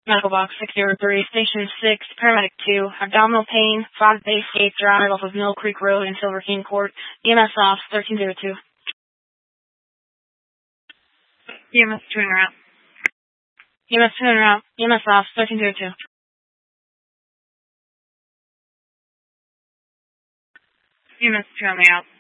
Medical box 603, station 6, paramedic 2, abdominal pain, 5 base gates around off of Mill Creek Road in Silver King Court, EMS off 1302. EMS 2 en route. EMS 2 en route, EMS off 1302. EMS 2 on the out.